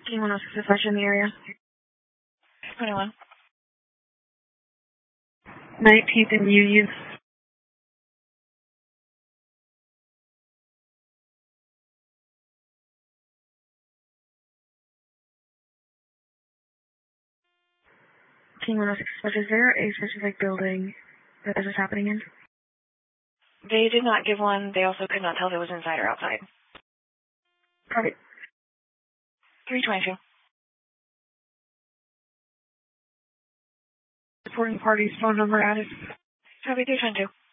Anyone else is fresh in the area? 21. 19th and Union. King 106, is there a specific building that this is happening in? They did not give one. They also could not tell if it was inside or outside. Copy. 322. Reporting party's phone number added. Copy 322.